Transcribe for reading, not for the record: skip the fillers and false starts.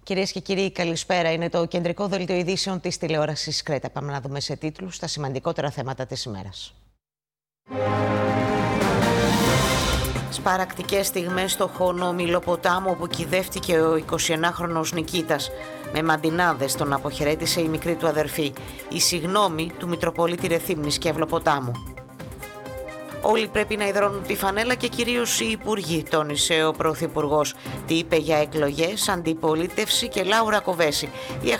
Κυρίες και κύριοι, καλησπέρα. Είναι το κεντρικό δελτίο ειδήσεων της τηλεόρασης Κρέτα. Πάμε να δούμε σε τίτλους τα σημαντικότερα θέματα της ημέρας. Σπαρακτικές στιγμές στο Χωνό Μιλοποτάμο, όπου κυδεύτηκε ο 21χρονος Νικήτας. Με μαντινάδες τον αποχαιρέτησε η μικρή του αδερφή. Η συγνώμη του Μητροπολίτη Ρεθύμνης και Αυλοποτάμου. Όλοι πρέπει να υδρώνουν τη φανέλα και κυρίως οι υπουργοί, τόνισε ο Πρωθυπουργός. Τι είπε για εκλογές, αντιπολίτευση και Λάουρα Κοβέση. Η